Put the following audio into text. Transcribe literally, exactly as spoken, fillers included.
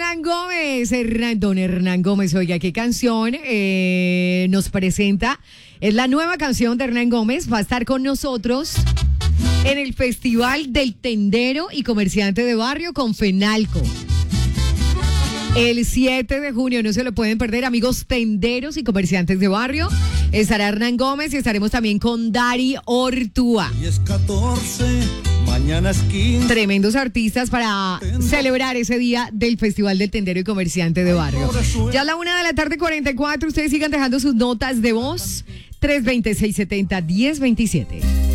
Hernán Gómez, Hernán, don Hernán Gómez, oiga, qué canción eh, nos presenta. Es la nueva canción de Hernán Gómez, va a estar con nosotros en el Festival del Tendero y Comerciante de Barrio con Fenalco. El siete de junio, no se lo pueden perder, amigos tenderos y comerciantes de barrio. Estará Hernán Gómez y estaremos también con Dari Ortúa. Hoy es catorce, mañana es quince. Tremendos artistas para celebrar ese día del Festival del Tendero y Comerciante de Barrio. Ya a la una de la tarde, cuarenta y cuatro. Ustedes sigan dejando sus notas de voz. tres dos seis, seis cero, uno cero dos siete.